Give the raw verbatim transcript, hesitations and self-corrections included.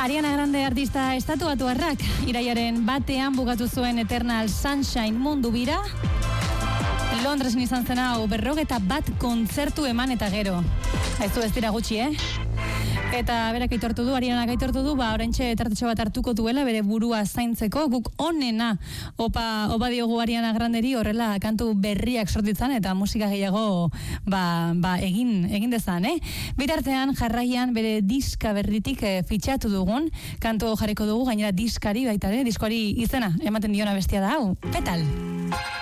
Ariana Grande artista estatuatuarrak iraiaren batean bukatu zuen Eternal Sunshine mundu bira. Londresen izan zen hau berrogeta bat kontzertu eman eta gero. Ez du ez dira gutxi, eh? Eta berak aitortu du, Arianak aitortu du, ba, oraintxe tartetxo bat hartuko duela bere burua zaintzeko, guk onena opa, opa diogu Ariana Granderi horrela kantu berriak sortitzan eta musika gehiago ba, ba, egin, egin dezan, eh? Bitartean jarraian bere diska berritik eh, fitxatu dugun, kantu jarriko dugu, gainera diskari baita, eh? Diskoari izena, ematen diona bestia da hau, Petal.